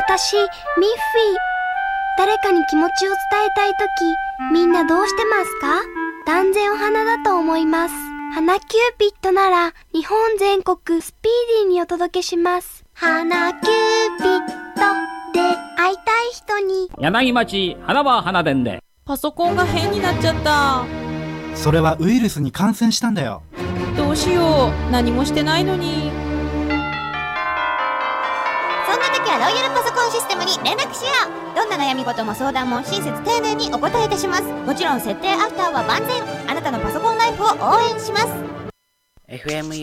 私、ミッフィー。誰かに気持ちを伝えたいとき、みんなどうしてますか？断然お花だと思います。花キューピッドなら、日本全国スピーディーにお届けします。花キューピッドで会いたい人に。 柳町花は花伝で。 パソコンが変になっちゃった。 それはウイルスに感染したんだよ。 どうしよう、何もしてないのに。 そんな時はロイヤルパソコンシステムに連絡しよう。どんな悩み事も相談も親切丁寧にお答えいたします。もちろん設定アフターは万全。あなたのパソコンライフを応援します。 FM